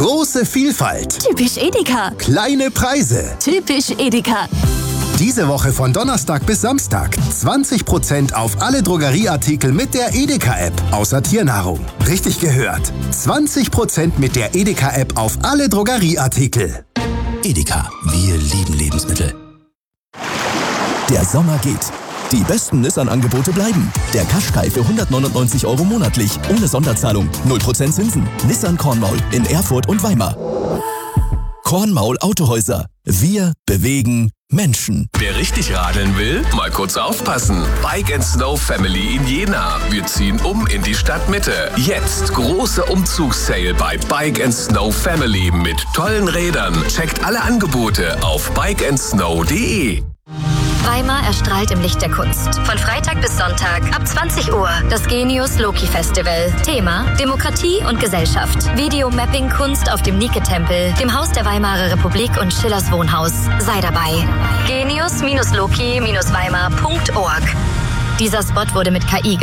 Große Vielfalt. Typisch Edeka. Kleine Preise. Typisch Edeka. Diese Woche von Donnerstag bis Samstag 20% auf alle Drogerieartikel mit der Edeka-App, außer Tiernahrung. Richtig gehört. 20% mit der Edeka-App auf alle Drogerieartikel. Edeka, wir lieben Lebensmittel. Der Sommer geht. Die besten Nissan-Angebote bleiben. Der Qashqai für 199 € monatlich, ohne Sonderzahlung, 0% Zinsen. Nissan Kornmaul in Erfurt und Weimar. Kornmaul Autohäuser. Wir bewegen Menschen. Wer richtig radeln will, mal kurz aufpassen. Bike & Snow Family in Jena. Wir ziehen um in die Stadtmitte. Jetzt große Umzugssale bei Bike & Snow Family mit tollen Rädern. Checkt alle Angebote auf bikeandsnow.de. Weimar erstrahlt im Licht der Kunst. Von Freitag bis Sonntag ab 20 Uhr. Das Genius Loki Festival. Thema: Demokratie und Gesellschaft. Videomapping-Kunst auf dem Nike-Tempel, dem Haus der Weimarer Republik und Schillers Wohnhaus. Sei dabei. Genius-Loki-Weimar.org. Dieser Spot wurde mit KI